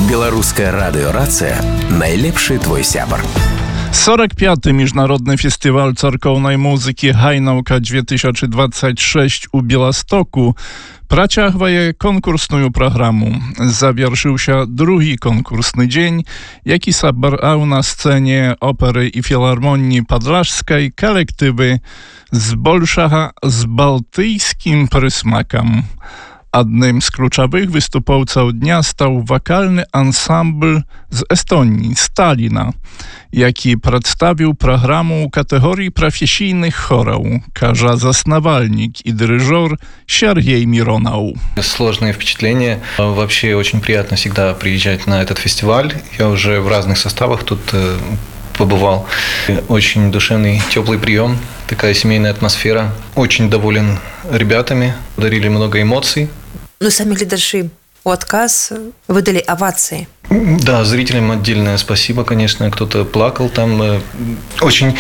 Беларуская радыёрацыя найлепшы твой сябар. 45. Міжнародны фестываль царкоўнай музыкі «Гайнаўка 2026» у Беластоку працягвае конкурсную праграму. Завяршыўся другі конкурсны дзень, які сабраў на сцэне оперы і філармоніі падлажскай калектывы збольшага з балтыйскім прысмакам. Адным з ключавых выступоўцаў дня стаў вакальны ансамбль з Эстонii, Сталіна, які прадставіў праграму ў катэгорыі прафесійных хораў, кажа заснавальнік и дирижер Сергей Миронов. Сложные впечатления. Вообще очень приятно всегда приезжать на этот фестиваль. Я уже в разных составах тут побывал. Очень душевный, теплый прием, такая семейная атмосфера. Очень доволен ребятами, дарили много эмоций. Ну, сами глядачи у отказ выдали овации. Да, зрителям отдельное спасибо, конечно. Кто-то плакал там. Очень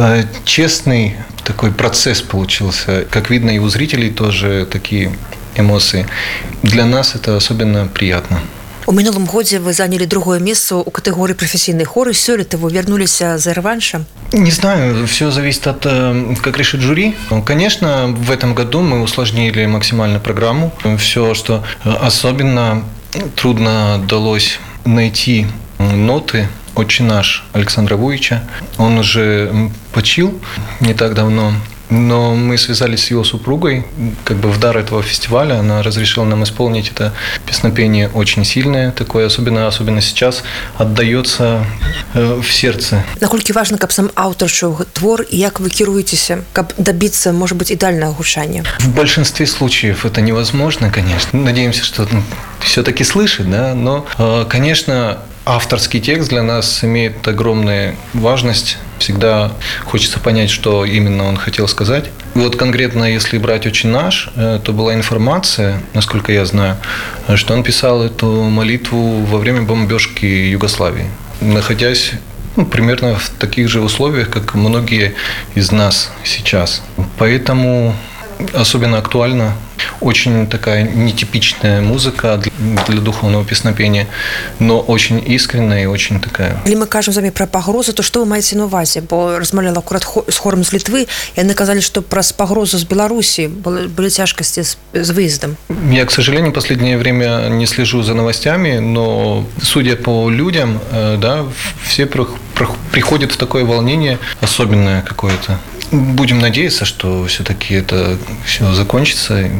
честный такой процесс получился. Как видно, и у зрителей тоже такие эмоции. Для нас это особенно приятно. У мінулым годзе вы заняли другое место у категории профессийной хоры. Сёлета вы вернулись за реваншем? Не знаю, все зависит от, как решит жюри. Конечно, в этом году мы усложнили максимально программу. Все, что особенно трудно далось найти ноты «Отче наш» Александра Вуйча. Он уже почил не так давно. Но мы связались с его супругой, как бы в дар этого фестиваля. Она разрешила нам исполнить это песнопение очень сильное, такое особенно сейчас отдается в сердце. Наколькі важно, каб сам аўтар чуў твор, і як вы кіруецеся, каб добиться, может быть, идеального гучания? В большинстве случаев это невозможно, конечно. Надеемся, что все-таки слышит, да. Но, конечно, авторский текст для нас имеет огромную важность. Всегда хочется понять, что именно он хотел сказать. Вот конкретно, если брать «Отче наш», то была информация, насколько я знаю, что он писал эту молитву во время бомбежки Югославии, находясь примерно в таких же условиях, как многие из нас сейчас. Поэтому особенно актуально. Очень такая нетипичная музыка для духовного песнопения, но очень искренняя и очень такая. Если мы кажем с вами про погрозу, то что вы маете на увазе? Бо размовляла аккурат с хором з Литвы, и они сказали, что про погрозу с Беларуси были тяжкости с выездом. Я, к сожалению, в последнее время не слежу за новостями, но судя по людям, да, все приходят в такое волнение особенное какое-то. Будем надеяться, что все-таки это все закончится.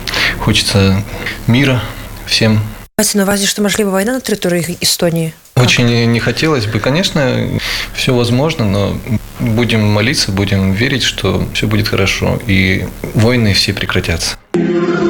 Хочется мира всем. Маете на увазе, что можлива война на территории Эстонии? Очень не хотелось бы. Конечно, все возможно, но будем молиться, будем верить, что все будет хорошо, и войны все прекратятся.